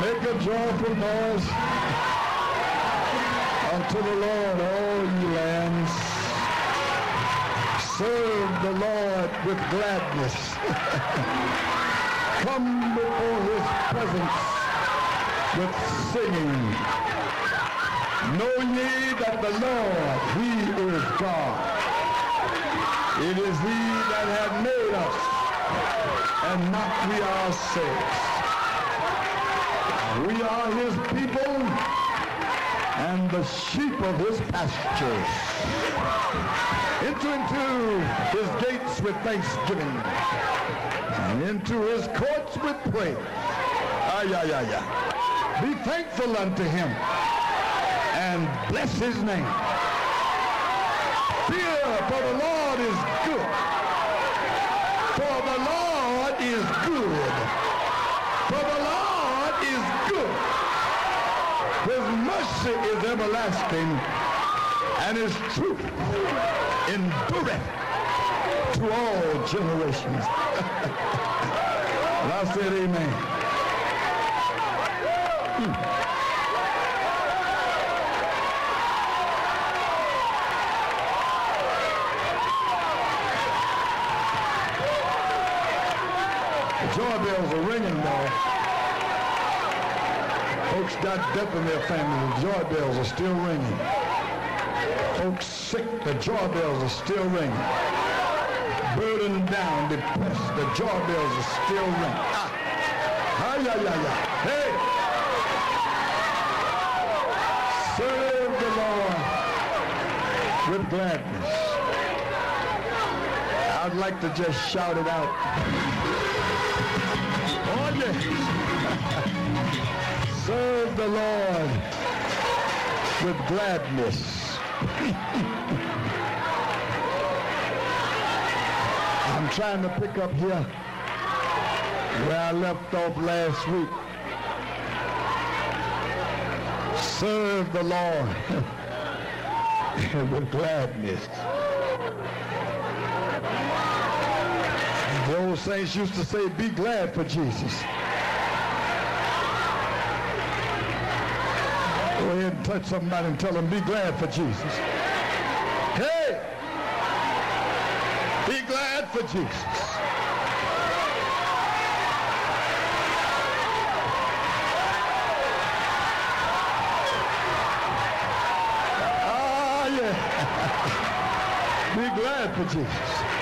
Make a joyful noise unto the Lord, all ye lands. Serve the Lord with gladness. Come before his presence with singing. Know ye that the Lord, he is God. It is he that hath made us, and not we ourselves. We are his people and the sheep of his pastures. Enter into his gates with thanksgiving and into his courts with praise. Be thankful unto him and bless his name. Fear, for the Lord is good. For the Lord is good. For the Lord is good. His mercy is everlasting, and his truth endureth to all generations. And I said amen. The joy bells are ringing now. Folks got death in their family, the joy bells are still ringing. Folks sick, the joy bells are still ringing. Burdened down, depressed, the joy bells are still ringing. Hey! Serve the Lord with gladness. I'd like to just shout it out. Oh, yes. Serve the Lord with gladness. I'm trying to pick up here where I left off last week. Serve the Lord with gladness. The old saints used to say, be glad for Jesus. Go ahead and touch somebody and tell them, be glad for Jesus. Hey! Be glad for Jesus. Ah, yeah. Be glad for Jesus.